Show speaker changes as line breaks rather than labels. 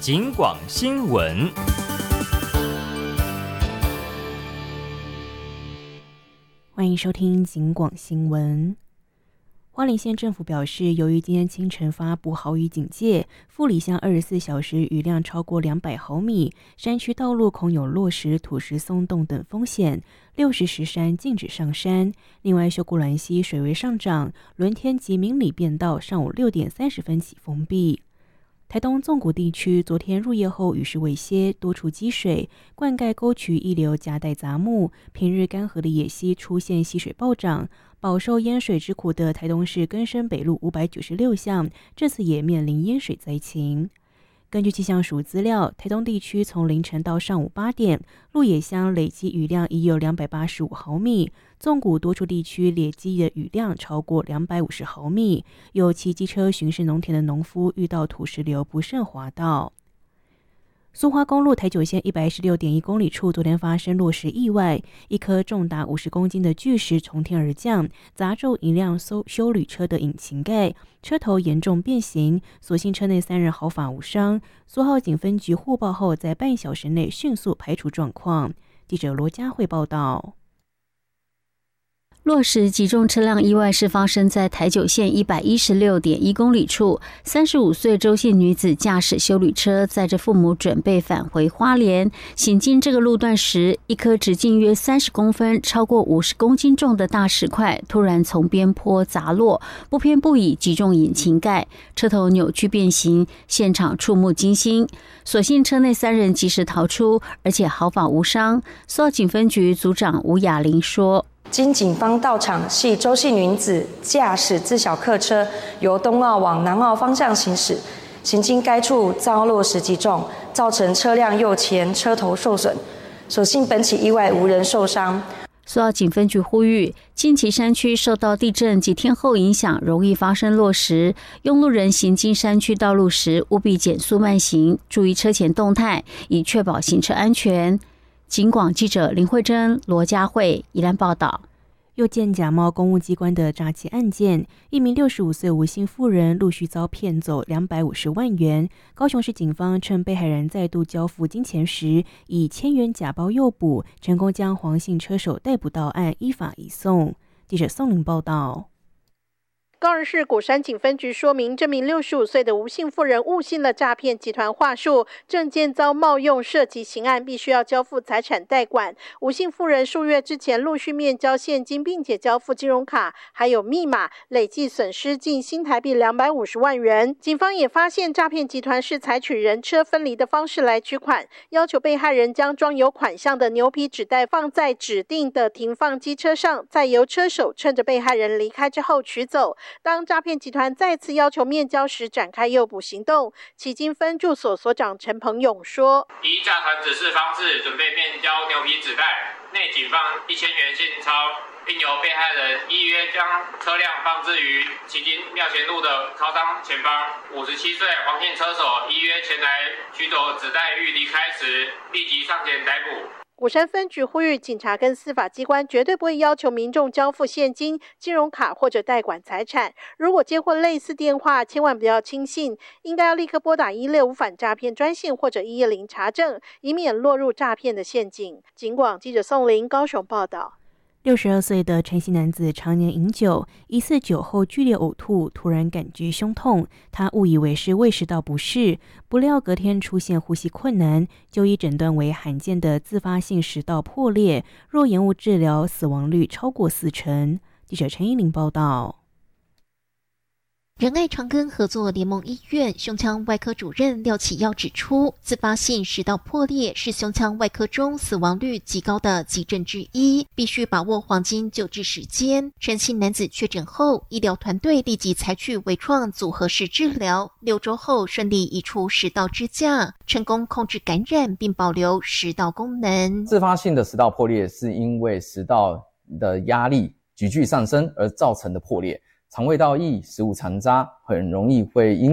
警广新闻。
欢迎收听警广新闻。花莲县政府表示，由于今天清晨发布豪雨警戒，富里乡24小时雨量超过200毫米，山区道路恐有落石、土石松动等风险，60石山禁止上山。另外，秀姑峦溪水位上涨，伦天及明里便道上午6点30分起封闭。台东纵谷地区昨天入夜后雨势未歇，多处积水，灌溉沟渠溢流夹带杂木，平日干涸的野溪出现溪水暴涨。饱受淹水之苦的台东市更生北路596巷，这次也面临淹水灾情。根据气象署资料，台东地区从凌晨到上午8点，鹿野乡累积雨量已有285毫米，纵谷多处地区累积的雨量超过250毫米，有骑机车巡视农田的农夫遇到土石流不慎滑倒。苏花公路台九线116.1公里处昨天发生落石意外，一颗重达50公斤的巨石从天而降，砸中一辆休旅车的引擎盖，车头严重变形，所幸车内3人毫发无伤。苏澳警分局获报后，在半小时内迅速排除状况。记者罗佳慧报道。
落石击中车辆意外是发生在台九线116.1公里处，35岁周姓女子驾驶休旅车，载着父母准备返回花莲。行经这个路段时，一颗直径约30公分、超过50公斤重的大石块突然从边坡砸落，不偏不倚击中引擎盖，车头扭曲变形，现场触目惊心。所幸车内3人及时逃出，而且毫发无伤。苏澳警分局组长吴雅玲说：
经警方到场，系周姓女子驾驶自小客车由东澳往南澳方向行驶，行经该处遭落石击中，造成车辆右前车头受损。所幸本起意外无人受伤。
苏澳警分局呼吁，近期山区受到地震及天候影响，容易发生落石，用路人行经山区道路时务必减速慢行，注意车前动态，以确保行车安全。警广记者林慧珍、罗佳慧宜兰报道。
又见假冒公务机关的诈欺案件，一名65岁吴姓妇人陆续遭骗走250万元。高雄市警方趁被害人再度交付金钱时，以1000元假包诱捕，成功将黄姓车手逮捕到案，依法移送。记者宋玲报道。
高雄市鼓山警分局说明，这名65岁的吴姓妇人误信了诈骗集团话术，证件遭冒用，涉及刑案，必须要交付财产代管。吴姓妇人数月之前陆续面交现金，并且交付金融卡还有密码，累计损失近新台币250万元。警方也发现诈骗集团是采取人车分离的方式来取款，要求被害人将装有款项的牛皮纸袋放在指定的停放机车上，再由车手趁着被害人离开之后取走。当诈骗集团再次要求面交时，展开诱捕行动。旗津分驻所所长陈鹏勇说：
依诈团指示方式准备面交牛皮纸袋，内仅放1000元现钞，并由被害人依约将车辆放置于旗津庙前路的超商前方。57岁黄姓车手依约前来取走纸袋欲离开时，立即上前逮捕。
鼓山分局呼吁警察跟司法机关绝对不会要求民众交付现金、金融卡或者代管财产。如果接获类似电话，千万不要轻信，应该要立刻拨打165反诈骗专线或者110查证，以免落入诈骗的陷阱。警广记者宋玲高雄报道。
62岁的陈姓男子常年饮酒，疑似酒后剧烈呕吐，突然感觉胸痛，他误以为是胃食道不适，不料隔天出现呼吸困难，就医诊断为罕见的自发性食道破裂，若延误治疗，死亡率超过40%。记者陈依玲报道。
仁爱长庚合作联盟医院胸腔外科主任廖启耀指出，自发性食道破裂是胸腔外科中死亡率极高的急症之一，必须把握黄金救治时间。陈姓男子确诊后，医疗团队立即采取微创组合式治疗，6周后顺利移除食道支架，成功控制感染并保留食道功能。
自发性的食道破裂是因为食道的压力急剧上升而造成的破裂。肠胃道液、食物残渣很容易会因